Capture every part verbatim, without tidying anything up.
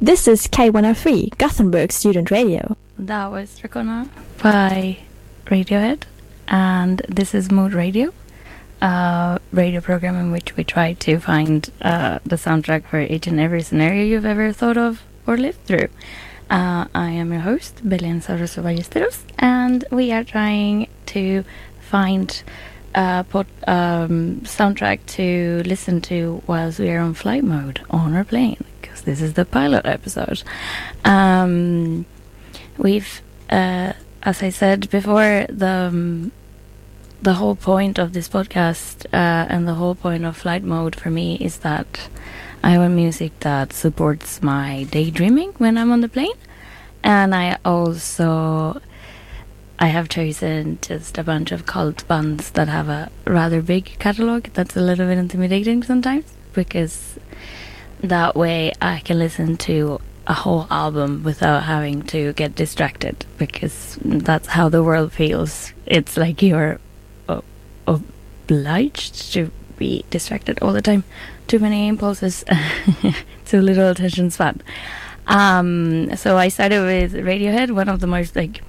This is K one oh three, Gothenburg Student Radio. That was Dracona by Radiohead, and this is Mood Radio, a radio program in which we try to find uh, the soundtrack for each and every scenario you've ever thought of or lived through. Uh, I am your host, Belen Saroso Ballesteros, and we are trying to find a pod, um, soundtrack to listen to whilst we are on flight mode on our plane. This is the pilot episode. Um, we've, uh, as I said before, the um, the whole point of this podcast uh, and the whole point of flight mode for me is that I want music that supports my daydreaming when I'm on the plane, and I also I have chosen just a bunch of cult bands that have a rather big catalog that's a little bit intimidating sometimes, because that way I can listen to a whole album without having to get distracted, because that's how the world feels. It's like you're uh, obliged to be distracted all the time. Too many impulses, too little attention span. Um, so I started with Radiohead, one of the most like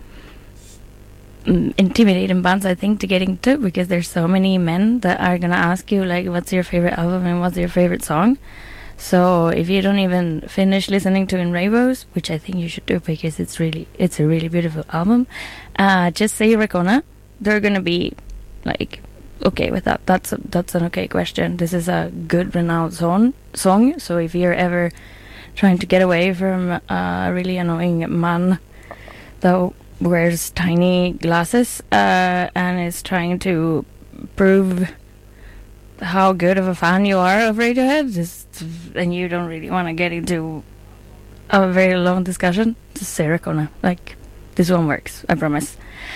mm, intimidating bands I think to get into, because there's so many men that are gonna ask you like, what's your favorite album and what's your favorite song? So if you don't even finish listening to In Rainbows, which I think you should do because it's really it's a really beautiful album, uh, just say Dracona. They're gonna be like okay with that. That's a, that's an okay question. This is a good renowned song. Song. So if you're ever trying to get away from a really annoying man that wears tiny glasses uh, and is trying to prove how good of a fan you are of Radiohead, just, and you don't really want to get into a very long discussion, just say Dracona. Like, this one works, I promise.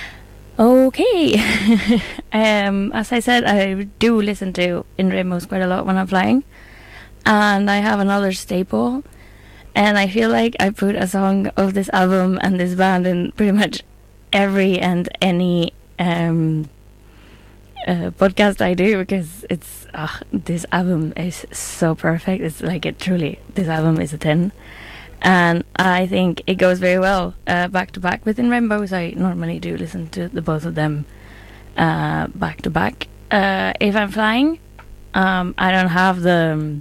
Okay. um, as I said, I do listen to In Rainbows quite a lot when I'm flying, and I have another staple, and I feel like I put a song of this album and this band in pretty much every and any um Uh, podcast I do, because it's uh, this album is so perfect. It's like it truly this album is a ten, and I think it goes very well uh, back to back with In Rainbows. I normally do listen to the both of them uh, back to back. Uh, if I'm flying, um, I don't have the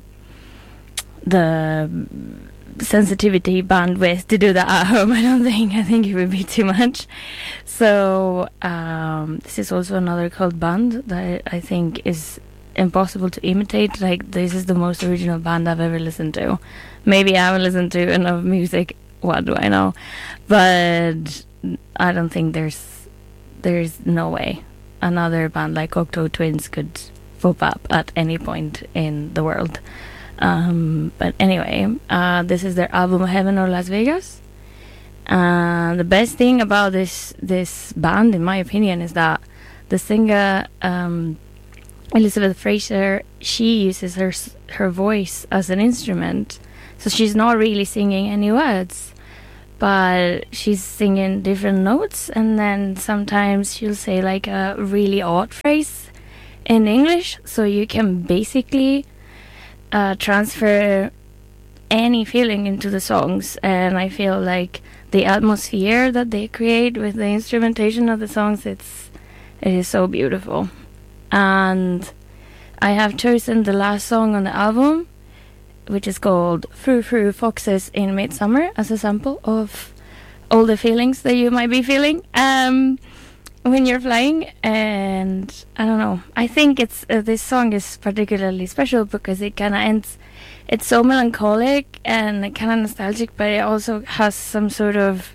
the sensitivity bandwidth to do that at home. I don't think I think it would be too much. So um, this is also another cult band that I think is impossible to imitate. Like, this is the most original band I've ever listened to. Maybe I haven't listened to enough music, what do I know, but I don't think there's there's no way another band like Cocteau Twins could pop up at any point in the world. Um, but anyway, uh, this is their album Heaven or Las Vegas. Uh, the best thing about this this band, in my opinion, is that the singer um, Elizabeth Fraser, she uses her her voice as an instrument, so she's not really singing any words, but she's singing different notes, and then sometimes she'll say like a really odd phrase in English, so you can basically Uh, transfer any feeling into the songs. And I feel like the atmosphere that they create with the instrumentation of the songs, it's it is so beautiful. And I have chosen the last song on the album, which is called Frou Frou Foxes in Midsummer, as a sample of all the feelings that you might be feeling um, when you're flying. And I don't know, I think it's uh, this song is particularly special because it kind of ends, it's so melancholic and kind of nostalgic, but it also has some sort of,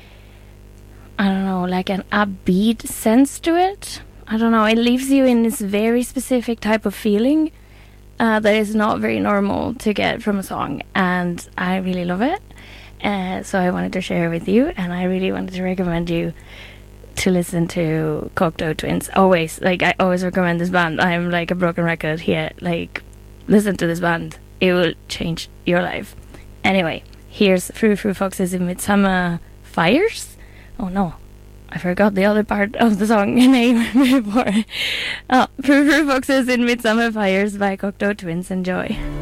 I don't know, like an upbeat sense to it. I don't know, it leaves you in this very specific type of feeling uh, that is not very normal to get from a song, and I really love it. Uh, so I wanted to share it with you, and I really wanted to recommend you to listen to Cocteau Twins. Always, like, I always recommend this band. I'm like a broken record here. Like, listen to this band. It will change your life. Anyway, here's Frou Frou Foxes in Midsummer Fires. Oh no, I forgot the other part of the song name before. Oh, Frou Frou Foxes in Midsummer Fires by Cocteau Twins. Enjoy.